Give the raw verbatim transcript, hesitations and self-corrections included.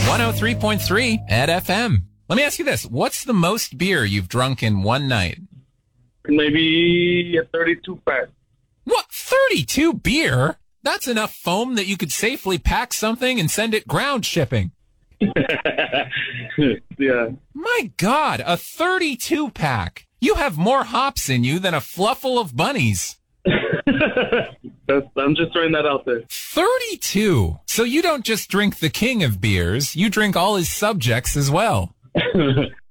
one oh three point three at F M. Let me ask you this. What's the most beer you've drunk in one night? Maybe a thirty-two pack. What? thirty-two beer? That's enough foam that you could safely pack something and send it ground shipping. Yeah. My God, a thirty-two pack. You have more hops in you than a fluffle of bunnies. That's, I'm just throwing that out there. thirty-two. So you don't just drink the king of beers, you drink all his subjects as well.